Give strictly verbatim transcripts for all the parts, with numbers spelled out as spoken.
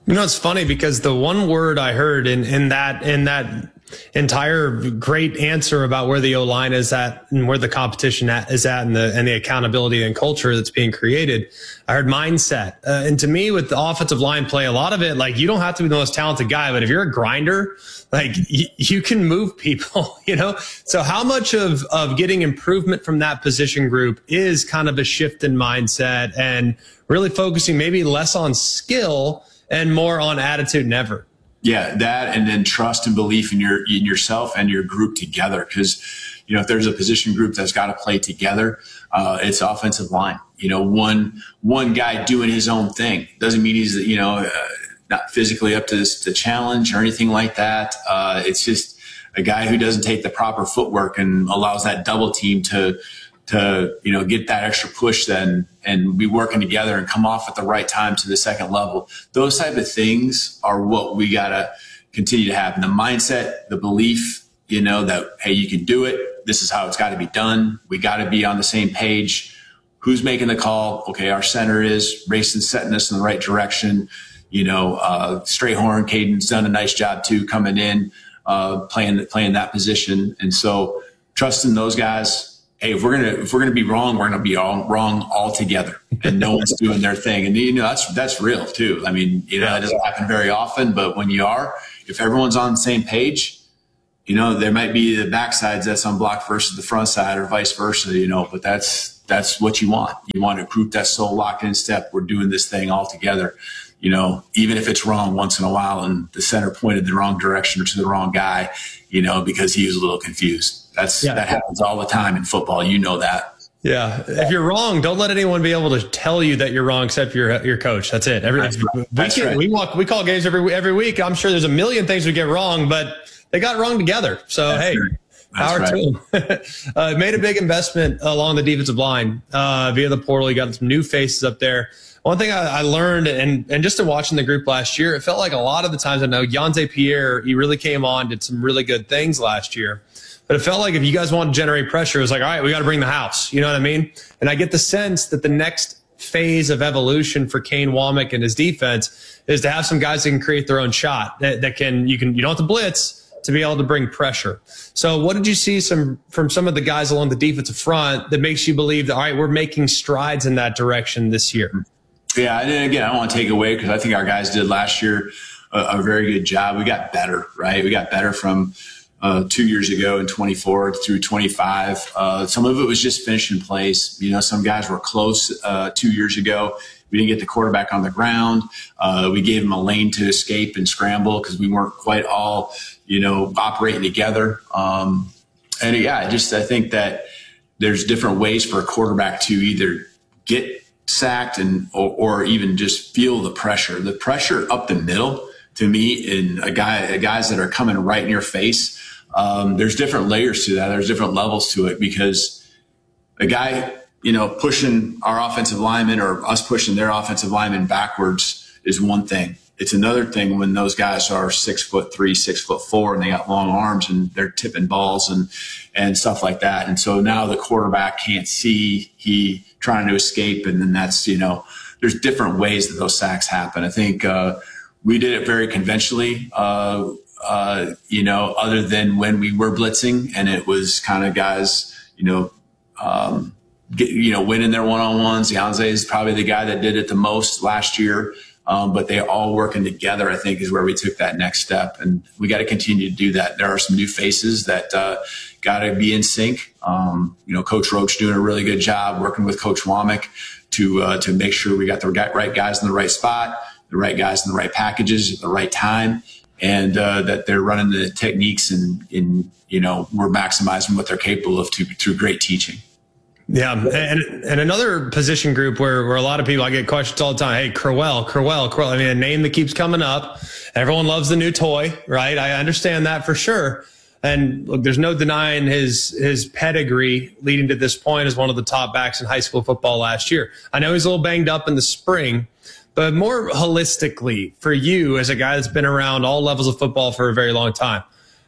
You know, it's funny because the one word I heard in, in that, in that entire great answer about where the O-line is at and where the competition at, is at and the, and the accountability and culture that's being created, I heard mindset. Uh, and to me, with the offensive line play, a lot of it, like, you don't have to be the most talented guy, but if you're a grinder, like, y- you can move people, you know? So how much of, of getting improvement from that position group is kind of a shift in mindset and really focusing maybe less on skill and more on attitude and effort? Yeah, that, and then trust and belief in your in yourself and your group together. Because, you know, if there's a position group that's got to play together, uh, it's offensive line. You know, one one guy doing his own thing doesn't mean he's, you know, uh, not physically up to this, the challenge or anything like that. Uh, it's just a guy who doesn't take the proper footwork and allows that double team to to, you know, get that extra push then and be working together and come off at the right time to the second level. Those type of things are what we got to continue to have. And the mindset, the belief, you know, that, hey, you can do it. This is how it's got to be done. We got to be on the same page. Who's making the call? Okay, our center is. Rayson's setting us in the right direction. You know, uh, Strayhorn, Caden's done a nice job too, coming in, uh, playing, playing that position. And so trusting those guys. Hey, if we're gonna if we're gonna be wrong, we're gonna be all wrong altogether, and no one's doing their thing. And you know that's that's real too. I mean, you know, that doesn't happen very often, but when you are, if everyone's on the same page, you know, there might be the backsides that's unblocked versus the front side, or vice versa. You know, but that's that's what you want. You want a group that's so locked in step. We're doing this thing all together. You know, even if it's wrong once in a while, and the center pointed the wrong direction or to the wrong guy, you know, because he was a little confused. That's yeah. That happens all the time in football. You know that. Yeah. If you're wrong, don't let anyone be able to tell you that you're wrong except your your coach. That's it. Every, That's right. we, That's can, right. we walk we call games every every week. I'm sure there's a million things we get wrong, but they got it wrong together. So That's hey, right. power right. to them. uh, made a big investment along the defensive line uh, via the portal. You got some new faces up there. One thing I, I learned, and and just in watching the group last year, it felt like a lot of the times, I know Yanze Pierre, he really came on, did some really good things last year. But it felt like if you guys want to generate pressure, it was like, all right, we got to bring the house. You know what I mean? And I get the sense that the next phase of evolution for Kane Wommack and his defense is to have some guys that can create their own shot, that, that can, you can, you don't have to blitz to be able to bring pressure. So what did you see some from some of the guys along the defensive front that makes you believe that, all right, we're making strides in that direction this year? Yeah, and again, I don't want to take away because I think our guys did last year a, a very good job. We got better, right? We got better from uh, two years ago in twenty-four through twenty-five. Uh, some of it was just finishing plays. You know, some guys were close uh, two years ago. We didn't get the quarterback on the ground. Uh, we gave him a lane to escape and scramble because we weren't quite all, you know, operating together. Um, and yeah, I just I think that there's different ways for a quarterback to either get sacked and or, or even just feel the pressure. The pressure up the middle, to me, in a guy, guys that are coming right in your face, um, there's different layers to that. There's different levels to it because a guy, you know, pushing our offensive lineman or us pushing their offensive lineman backwards is one thing. It's another thing when those guys are six foot three, six foot four, and they got long arms and they're tipping balls and, and stuff like that. And so now the quarterback can't see, he trying to escape. And then that's, you know, there's different ways that those sacks happen. I think, uh, we did it very conventionally, uh, uh, you know, other than when we were blitzing and it was kind of guys, you know, um, get, you know, winning their one-on-ones. Yanze is probably the guy that did it the most last year. Um, but they all working together, I think, is where we took that next step. And we got to continue to do that. There are some new faces that uh, got to be in sync. Um, you know, Coach Roach doing a really good job working with Coach Wommack to uh, to make sure we got the right guys in the right spot, the right guys in the right packages at the right time, and uh, that they're running the techniques and, and, you know, we're maximizing what they're capable of to, through great teaching. Yeah, and and another position group where, where a lot of people, I get questions all the time. Hey, Crowell, Crowell, Crowell. I mean, a name that keeps coming up. Everyone loves the new toy, right? I understand that for sure. And look, there's no denying his his pedigree leading to this point as one of the top backs in high school football last year. I know he's a little banged up in the spring, but more holistically for you as a guy that's been around all levels of football for a very long time,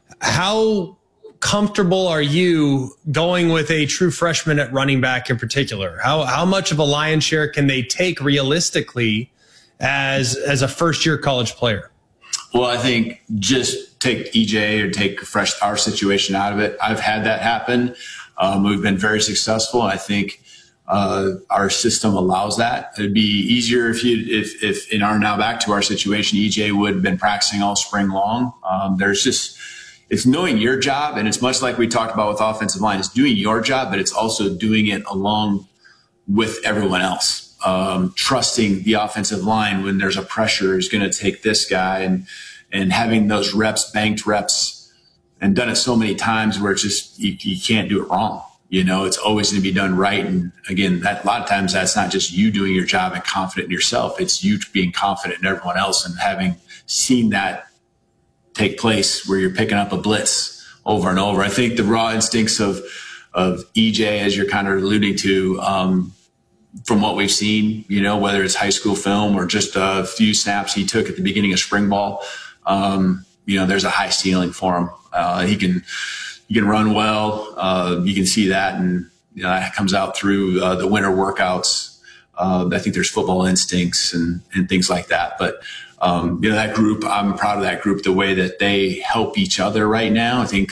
how comfortable are you going with a true freshman at running back in particular? How how much of a lion's share can they take realistically as as a first year college player? Well, I think just take E J or take fresh our situation out of it. I've had that happen. Um, we've been very successful, and I think uh, our system allows that. It'd be easier if you if if in our now back to our situation, E J would have been practicing all spring long. Um, there's just it's knowing your job, and it's much like we talked about with offensive line. It's doing your job, but it's also doing it along with everyone else. Um, trusting the offensive line when there's a pressure is going to take this guy, and and having those reps, banked reps, and done it so many times where it's just you, you can't do it wrong. You know, it's always going to be done right. And again, that a lot of times that's not just you doing your job and confident in yourself. It's you being confident in everyone else, and having seen that take place where you're picking up a blitz over and over. I think the raw instincts of of E J, as you're kind of alluding to, um, from what we've seen, you know, whether it's high school film or just a few snaps he took at the beginning of spring ball, um, you know, there's a high ceiling for him. Uh, he can, he can run well. Uh, you can see that. And, you know, that comes out through uh, the winter workouts. Uh, I think there's football instincts and, and things like that. But, um, you know, that group, I'm proud of that group, the way that they help each other right now. I think,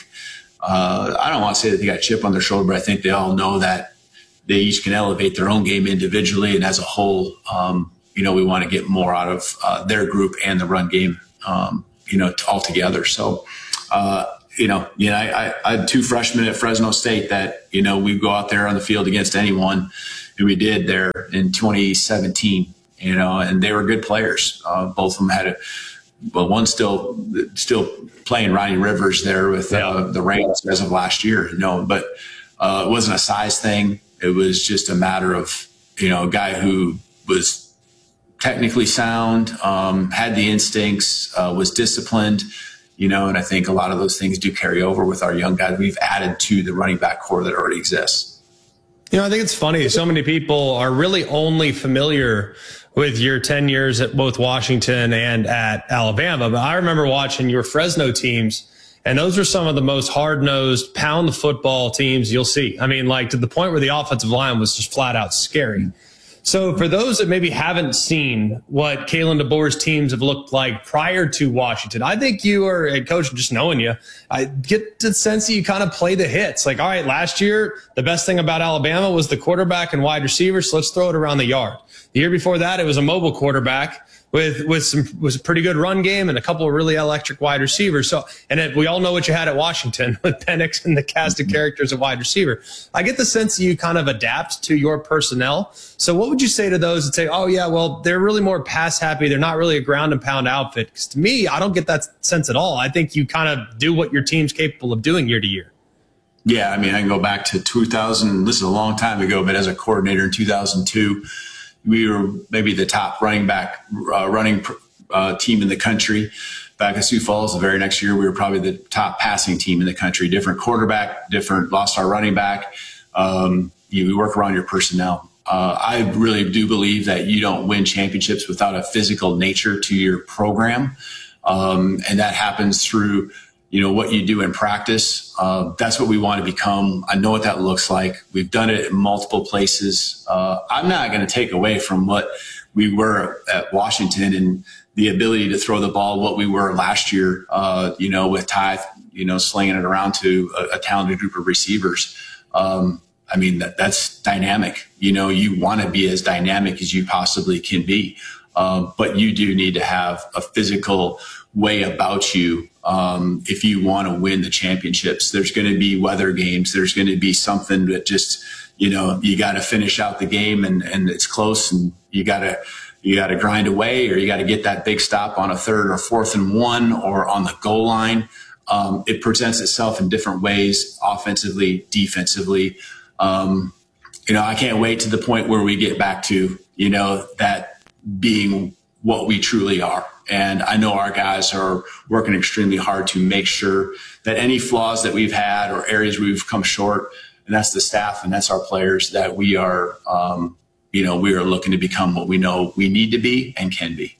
uh, I don't want to say that they got a chip on their shoulder, but I think they all know that they each can elevate their own game individually, and as a whole, um, you know, we want to get more out of uh, their group and the run game, um, you know, all together. So, uh, you know, you know, I, I had two freshmen at Fresno State that, you know, we go out there on the field against anyone, and we did there in twenty seventeen, you know, and they were good players. Uh, both of them had a, well, one still still playing Ronnie Rivers there with uh, yeah. the Rams as of last year, you know, but uh, it wasn't a size thing. It was just a matter of, you know, a guy who was technically sound, um, had the instincts, uh, was disciplined, you know, and I think a lot of those things do carry over with our young guys we've added to the running back core that already exists. You know, I think it's funny. So many people are really only familiar with your ten years at both Washington and at Alabama. But I remember watching your Fresno teams, and those are some of the most hard-nosed, pound the football teams you'll see. I mean, like to the point where the offensive line was just flat out scary. So for those that maybe haven't seen what Kalen DeBoer's teams have looked like prior to Washington, I think you are a coach, just knowing you, I get the sense that you kind of play the hits. Like, all right, last year, the best thing about Alabama was the quarterback and wide receiver, so let's throw it around the yard. The year before that, it was a mobile quarterback with with some was a pretty good run game and a couple of really electric wide receivers. So, and it, we all know what you had at Washington with Penix and the cast of characters at wide receiver. I get the sense that you kind of adapt to your personnel. So what would you say to those that say, oh yeah, well, they're really more pass happy. They're not really a ground and pound outfit? Because to me, I don't get that sense at all. I think you kind of do what your team's capable of doing year to year. Yeah. I mean, I can go back to two thousand, this is a long time ago, but as a coordinator in two thousand two, we were maybe the top running back uh, running uh, team in the country. Back at Sioux Falls, the very next year, we were probably the top passing team in the country. Different quarterback, different, lost our running back. Um, you, we work around your personnel. Uh, I really do believe that you don't win championships without a physical nature to your program. Um, and that happens through, you know, what you do in practice. Uh, that's what we want to become. I know what that looks like. We've done it in multiple places. Uh, I'm not going to take away from what we were at Washington and the ability to throw the ball, what we were last year, uh, you know, with Ty, you know, slinging it around to a, a talented group of receivers. Um, I mean, that, that's dynamic. You know, you want to be as dynamic as you possibly can be. Uh, but you do need to have a physical way about you. Um, if you want to win the championships, there's going to be weather games. There's going to be something that just, you know, you got to finish out the game and, and it's close and you got to, you got to grind away, or you got to get that big stop on a third or fourth and one or on the goal line. Um, it presents itself in different ways, offensively, defensively. Um, you know, I can't wait to the point where we get back to, you know, that being what we truly are. And I know our guys are working extremely hard to make sure that any flaws that we've had or areas where we've come short, and that's the staff and that's our players, that we are, um, you know, we are looking to become what we know we need to be and can be.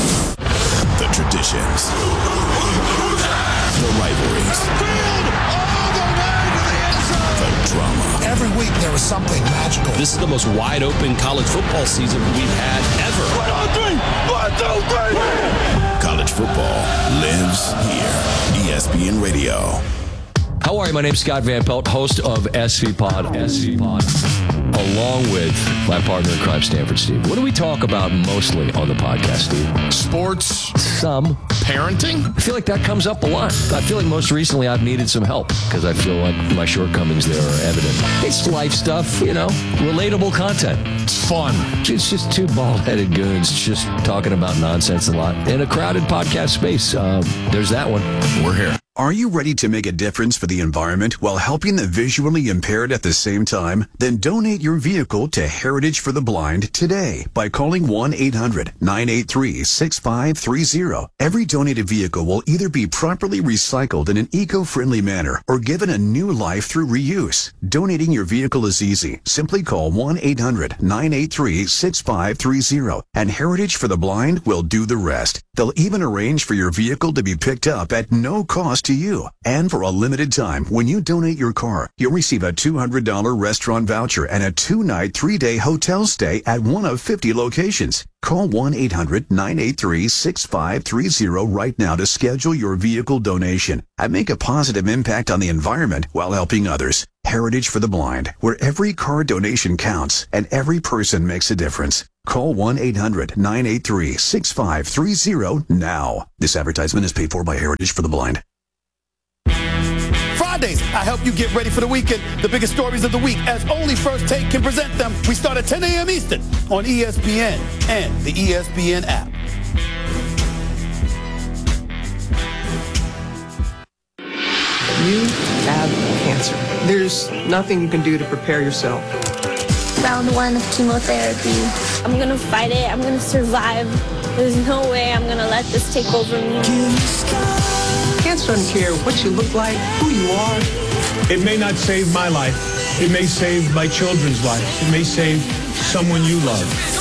The traditions, the rivalries, there was something magical. This is the most wide open college football season we've had ever. One, two, three. One, two, three. College football lives here. E S P N Radio. How are you? My name's Scott Van Pelt, host of S V Pod, S V Pod, along with my partner in crime, Stanford Steve. What do we talk about mostly on the podcast, Steve? Sports. Some. Parenting. I feel like that comes up a lot. I feel like most recently I've needed some help because I feel like my shortcomings there are evident. It's life stuff, you know, relatable content. It's fun. It's just two bald-headed goons just talking about nonsense a lot in a crowded podcast space. Uh, there's that one. We're here. Are you ready to make a difference for the environment while helping the visually impaired at the same time? Then donate your vehicle to Heritage for the Blind today by calling one eight hundred nine eight three six five three zero. Every donated vehicle will either be properly recycled in an eco-friendly manner or given a new life through reuse. Donating your vehicle is easy. Simply call one eight hundred nine eight three six five three zero and Heritage for the Blind will do the rest. They'll even arrange for your vehicle to be picked up at no cost to you. And for a limited time, when you donate your car, you'll receive a two hundred dollars restaurant voucher and a two-night, three-day hotel stay at one of fifty locations. Call one eight hundred nine eight three six five three zero right now to schedule your vehicle donation and make a positive impact on the environment while helping others. Heritage for the Blind, where every car donation counts and every person makes a difference. Call one eight hundred nine eight three six five three zero now. This advertisement is paid for by Heritage for the Blind. Fridays, I help you get ready for the weekend. The biggest stories of the week, as only First Take can present them. We start at ten a.m. Eastern on E S P N and the E S P N app. You have cancer. There's nothing you can do to prepare yourself. Round one of chemotherapy. I'm gonna fight it. I'm gonna survive. There's no way I'm gonna let this take over me. Cancer doesn't care what you look like, who you are. It may not save my life. It may save my children's lives. It may save someone you love.